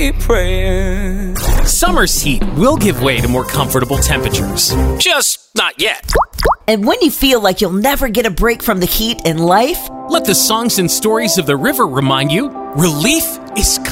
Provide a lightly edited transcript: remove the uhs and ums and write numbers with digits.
keep praying. Summer's heat will give way to more comfortable temperatures. Just not yet. And when you feel like you'll never get a break from the heat in life, let the songs and stories of the river remind you, relief is